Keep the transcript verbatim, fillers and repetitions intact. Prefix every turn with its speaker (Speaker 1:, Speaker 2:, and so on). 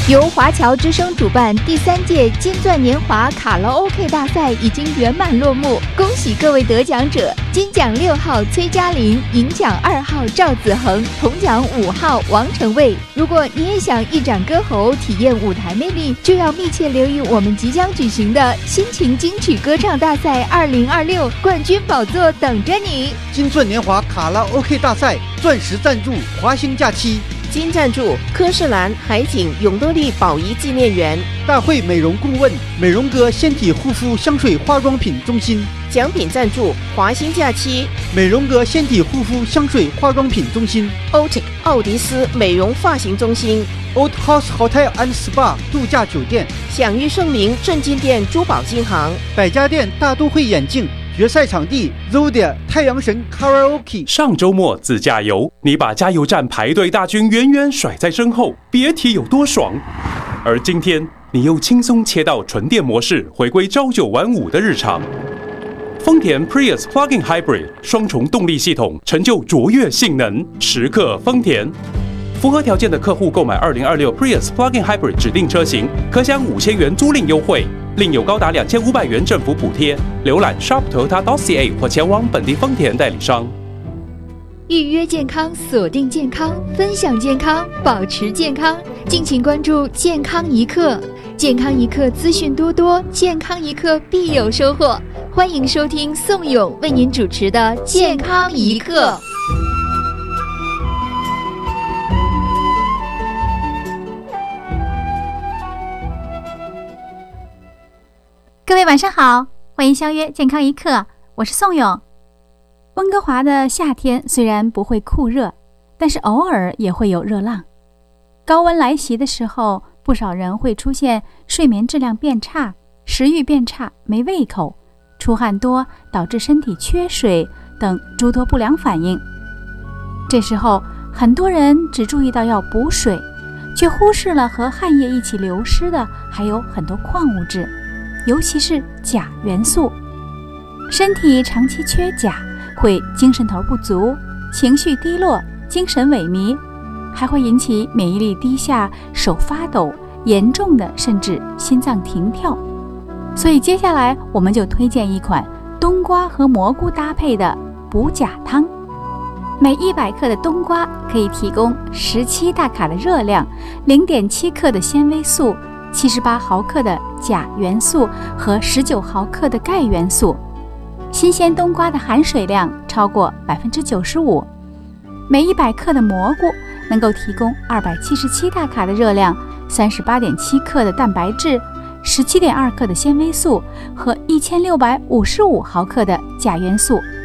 Speaker 1: 由华侨之声主办第三届金钻年华卡拉 OK 大赛已经圆满落幕，恭喜各位得奖者！金奖六号崔嘉玲，银奖二号赵子恒，铜奖五号王成卫。如果你也想一展歌喉，体验舞台魅力，就要密切留意我们即将举行的新情金曲歌唱大赛二零二六，冠军宝座等着你！
Speaker 2: 金钻年华卡拉 OK 大赛钻石赞助华兴假期。
Speaker 3: 金赞助科士兰海景永乐利宝仪纪念园，
Speaker 2: 大会美容顾问美容哥纤体护肤香水化妆品中心，
Speaker 3: 奖品赞助华兴假期
Speaker 2: 美容哥纤体护肤香水化妆品中心，
Speaker 3: O T 奥迪斯美容发型中心，
Speaker 2: Old House Hotel and Spa 度假酒店，
Speaker 3: 享誉盛名正金店珠宝金行，
Speaker 2: 百家店大都会眼镜，决赛场地 Zodia 太阳神 Karaoke。
Speaker 4: 上周末自驾游，你把加油站排队大军远远甩在身后，别提有多爽。而今天你又轻松切到纯电模式，回归朝九晚五的日常。丰田 Prius Plug-in Hybrid 双重动力系统，成就卓越性能，时刻丰田。符合条件的客户购买二零二六 Prius Plug-in Hybrid 指定车型，可享五千元租赁优惠，另有高达两千五百元政府补贴。浏览 shop toyota dot c a 或前往本地丰田代理商。
Speaker 1: 预约健康，锁定健康，分享健康，保持健康。敬请关注健康一刻，健康一刻资讯多多，健康一刻必有收获。欢迎收听宋勇为您主持的健康一刻。
Speaker 5: 各位晚上好，欢迎相约健康一刻，我是宋勇。温哥华的夏天虽然不会酷热，但是偶尔也会有热浪。高温来袭的时候，不少人会出现睡眠质量变差、食欲变差、没胃口、出汗多导致身体缺水等诸多不良反应。这时候很多人只注意到要补水，却忽视了和汗液一起流失的还有很多矿物质，尤其是钾元素。身体长期缺钾会精神头不足、情绪低落、精神萎靡，还会引起免疫力低下、手发抖，严重的甚至心脏停跳。所以接下来我们就推荐一款冬瓜和蘑菇搭配的补钾汤。每一百克的冬瓜可以提供十七大卡的热量， 零点七克的纤维素，七十八毫克的钾元素和十九毫克的钙元素。新鲜冬瓜的含水量超过 百分之九十五， 每一百克的蘑菇能够提供二百七十七大卡的热量， 三十八点七克的蛋白质， 十七点二克的纤维素和一千六百五十五毫克的钾元素。